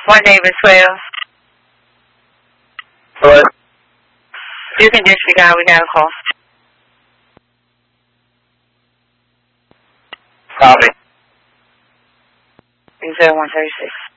1 David 12. What? You can disregard. We got a call. Copy. You said 136.